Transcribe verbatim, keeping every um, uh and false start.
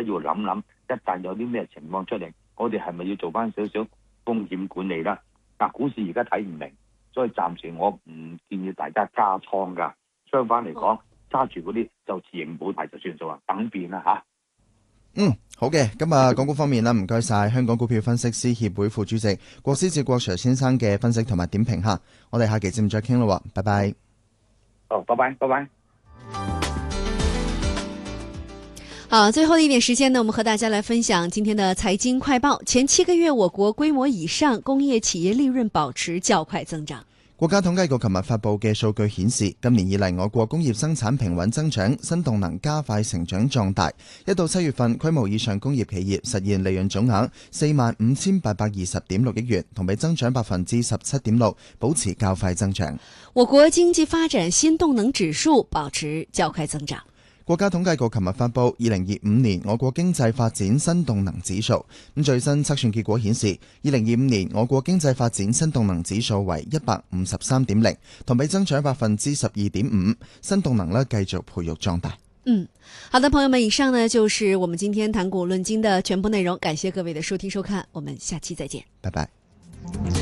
要諗諗，一旦有啲咩情況出嚟，我哋係咪要做翻少少風險管理啦？嗱，股市而家睇唔明，所以暫時我唔建議大家加倉㗎。相反嚟講，揸住嗰啲就持盈保泰就算數啦，等變啦嚇。 嗯，好嘅，咁啊，港股方面啦，唔該晒香港股票分析師協會副主席郭思治郭 Sir 先生嘅分析同埋點評吓，我哋下期節目再傾咯，拜拜。 好，拜拜，拜拜。 好，最後一點時間呢，我們和大家來分享今天的財經快報。前七個月，我國規模以上工業企業利潤保持較快增長。 國家統計局琴日發佈嘅數據顯示，今年以嚟我國工業生產平穩增長，新動能加快成長壯大。一到七月份，規模以上工業企業實現利潤總額四萬五千八百二十點六億元，同比增長百分之十七點六，保持較快增長。 我國經濟發展新動能指數保持較快增長。 國家統計局琴日發佈二零二五年我國經濟發展新動能指數，咁最新測算結果顯示，二零二五年我國經濟發展新動能指數為一百五十三點零，同比增長百分之十二點五，新動能呢繼續培育壯大。 嗯，好的，朋友們，以上呢就是我們今天談股論金的全部內容，感謝各位的收聽收看，我們下期再見， 拜拜。